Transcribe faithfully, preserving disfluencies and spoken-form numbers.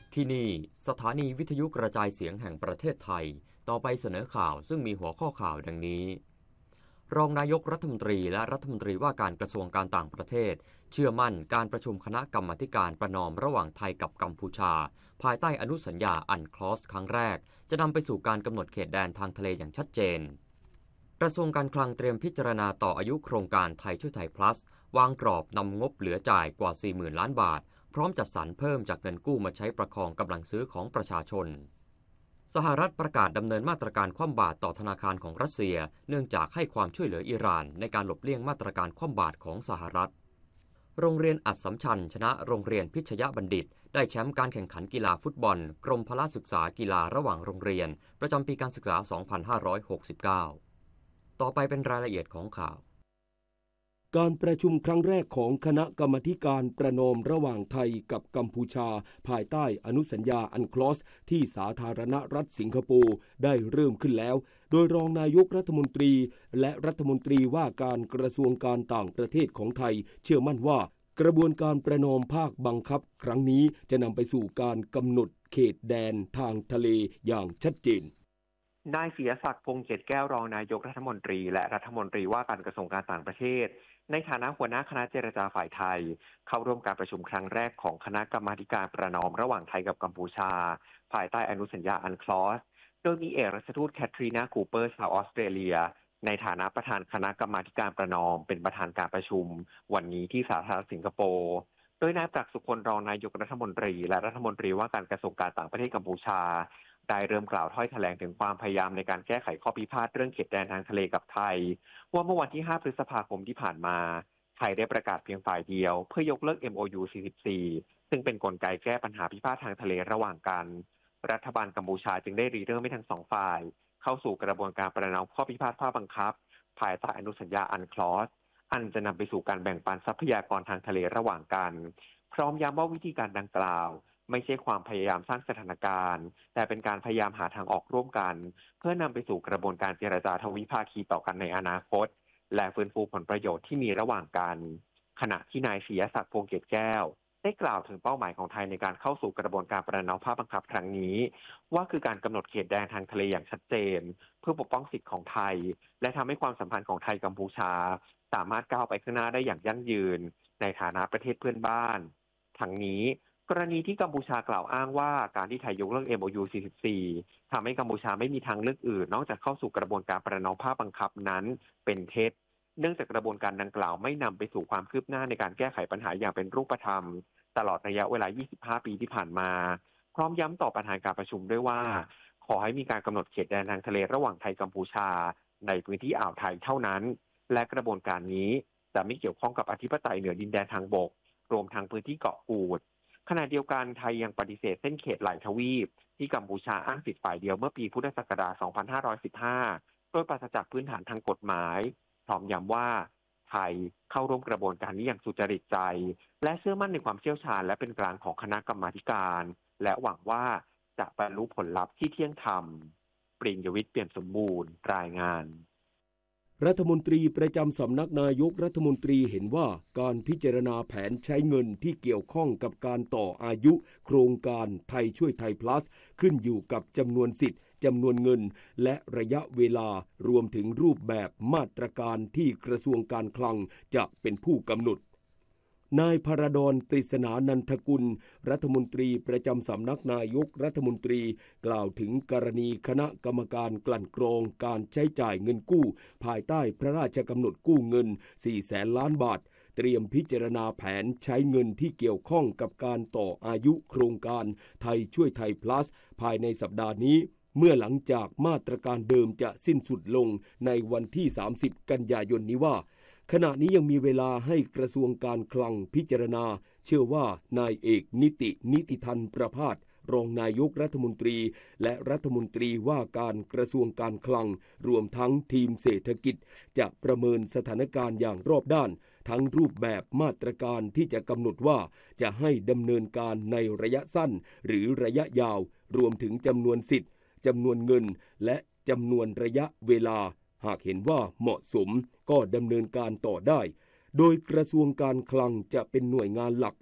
ที่นี่สถานีวิทยุกระจายเสียงแห่งประเทศไทยต่อไปเสนอข่าวซึ่งมีหัวข้อข่าวดังนี้รองนายกรัฐมนตรีและรัฐมนตรีว่าการกระทรวงการต่างประเทศเชื่อมั่นการประชุมคณะกรรมาการประนอมระหว่างไทยกับกัมพูชาภายใต้อนุสัญญาอันคลอสครั้งแรกจะนำไปสู่การกำหนดเขตแดนทางทะเลอย่างชัดเจนกระทรวงการคลังเตรียมพิจารณาต่ออายุโครงการไทยช่วยไทย plus วางกรอบนำงบเหลือจ่ายกว่า สี่หมื่น ล้านบาทพร้อมจัดสรรเพิ่มจากเงินกู้มาใช้ประคองกำลังซื้อของประชาชนสหรัฐประกาศดำเนินมาตรการคว่ำบาตรต่อธนาคารของรัสเซียเนื่องจากให้ความช่วยเหลืออิหร่านในการหลบเลี่ยงมาตรการคว่ำบาตรของสหรัฐโรงเรียนอัสสัมชัญชนะโรงเรียนพิชยบัณฑิตได้แชมป์การแข่งขันกีฬาฟุตบอลกรมพละศึกษากีฬาระหว่างโรงเรียนประจำปีการศึกษา สองพันห้าร้อยหกสิบเก้า ต่อไปเป็นรายละเอียดของข่าวการประชุมครั้งแรกของคณะกรรมาการประนอมระหว่างไทยกับกัมพูชาภายใต้อนุสัญญาอันคลอสที่สาธารณรัฐสิงคโปร์ได้เริ่มขึ้นแล้วโดยรองนายกรัฐมนตรีและรัฐมนตรีว่าการกระทรวงการต่างประเทศของไทยเชื่อมั่นว่ากระบวนการประนอมภาคบังคับครั้งนี้จะนำไปสู่การกำหนดเขตแดนทางทะเลอย่างชัดเจนนายศิยศักดิ์พงษ์เกตแก้วรองนายกรัฐมนตรีและรัฐมนตรีว่าการกระทรวงการต่างประเทศในฐานะหัวหน้าคณะเจรจาฝ่ายไทยเข้าร่วมการประชุมครั้งแรกของคณะกรรมาการประนอมระหว่างไทยกับกัมพูชาภายใต้อนุสัญญาอันคลอสโดยมีเอกราชทูตแคทรีนาคูเปอร์ชาวออสเตรเลียในฐานะประธานคณะกรรมาการประนอมเป็นประธานการประชุมวันนี้ที่สาธารณรัฐสิงคโปร์โดยนายปรักษ์สุคนรองนายกรัฐมนตรีและรัฐมนตรีว่าการกระทรวงการต่างประเทศกัมพูชาได้เริ่มกล่าวถ้อยแถลงถึงความพยายามในการแก้ไขข้อพิพาทเรื่องเขตแดนทางทะเลกับไทยว่าเมื่อวันที่ห้าพฤษภาคมที่ผ่านมาไทยได้ประกาศเพียงฝ่ายเดียวเพื่อยกเลิก เอ็ม โอ ยู สี่สิบสี่ซึ่งเป็นกลไกแก้ปัญหาพิพาททางทะเลระหว่างกันรัฐบาลกัมพูชาจึงได้ริเริ่มให้ทั้งสองฝ่ายเข้าสู่กระบวนการประนอมข้อพิพาทภาคบังคับภายใต้อนุสัญญาอันคลอสอันจะนำไปสู่การแบ่งปันทรัพยากรทางทะเลระหว่างกันพร้อมย้ำว่าวิธีการดังกล่าวไม่ใช่ความพยายามสร้างสถานการณ์แต่เป็นการพยายามหาทางออกร่วมกันเพื่อนำไปสู่กระบวนการเจรจาทวิภาคีต่อกันในอนาคตและฟื้นฟูผลประโยชน์ที่มีระหว่างกันขณะที่นายศิยศักดิ์พงษ์เกตแก้วได้กล่าวถึงเป้าหมายของไทยในการเข้าสู่กระบวนการประนอมภาคบังคับครั้งนี้ว่าคือการกำหนดเขตแดนทางทะเลอย่างชัดเจนเพื่อปกป้องสิทธิของไทยและทำให้ความสัมพันธ์ของไทยกัมพูชาสามารถก้าวไปข้างหน้าได้อย่างยั่งยืนในฐานะประเทศเพื่อนบ้านทั้งนี้กรณีที่กัมพูชากล่าวอ้างว่าการที่ไทยยกเลิก เอ็ม โอ ยู สี่สิบสี่ทำให้กัมพูชาไม่มีทางเลือกอื่นนอกจากเข้าสู่กระบวนการประนอมภาคบังคับนั้นเป็นเท็จเนื่องจากกระบวนการดังกล่าวไม่นำไปสู่ความคืบหน้าในการแก้ไขปัญหาอย่างเป็นรูปธรรมตลอดระยะเวลายี่สิบห้าปีที่ผ่านมาพร้อมย้ำต่อประธานการประชุมด้วยว่าขอให้มีการกำหนดเขตแดนทางทะเลระหว่างไทยกัมพูชาในพื้นที่อ่าวไทยเท่านั้นและกระบวนการนี้จะไม่เกี่ยวข้องกับอธิปไตยเหนือดินแดนทางบกรวมทั้งพื้นที่เกาะกูดขณะเดียวกันไทยยังปฏิเสธเส้นเขตหลายทวีปที่กัมพูชาอ้างสิทธิฝ่ายเดียวเมื่อปีพุทธศักราช สองพันห้าร้อยสิบห้า โดยปราศจากพื้นฐานทางกฎหมายพร้อมย้ำว่าไทยเข้าร่วมกระบวนการนี้อย่างสุจริตใจและเชื่อมั่นในความเชี่ยวชาญและเป็นกลางของคณะกรรมาการและหวังว่าจะบรรลุผลลัพธ์ที่เที่ยงธรรมปริญญวิทย์เปี่ยมสมบูรณ์รายงานรัฐมนตรีประจำสำนักนายกรัฐมนตรีเห็นว่าการพิจารณาแผนใช้เงินที่เกี่ยวข้องกับการต่ออายุโครงการไทยช่วยไทย plus ขึ้นอยู่กับจำนวนสิทธิ์จำนวนเงินและระยะเวลารวมถึงรูปแบบมาตรการที่กระทรวงการคลังจะเป็นผู้กำหนดนายพรดลปริศนานันทกุลรัฐมนตรีประจำสำนักนายกรัฐมนตรีกล่าวถึงกรณีคณะกรรมการกลั่นกรองการใช้จ่ายเงินกู้ภายใต้พระราชกำหนดกู้เงินสี่แสนล้านบาทเตรียมพิจารณาแผนใช้เงินที่เกี่ยวข้องกับการต่ออายุโครงการไทยช่วยไทย plus ภายในสัปดาห์นี้เมื่อหลังจากมาตรการเดิมจะสิ้นสุดลงในวันที่สามสิบกันยายนนี้ว่าขณะนี้ยังมีเวลาให้กระทรวงการคลังพิจารณาเชื่อว่านายเอกนิตินิติธันประภาสรองนายกรัฐมนตรีและรัฐมนตรีว่าการกระทรวงการคลังรวมทั้งทีมเศรษฐกิจจะประเมินสถานการณ์อย่างรอบด้านทั้งรูปแบบมาตรการที่จะกำหนดว่าจะให้ดำเนินการในระยะสั้นหรือระยะยาวรวมถึงจำนวนสิทธิ์จำนวนเงินและจำนวนระยะเวลาหากเห็นว่าเหมาะสมก็ดำเนินการต่อได้โดยกระทรวงการคลังจะเป็นหน่วยงานหลัก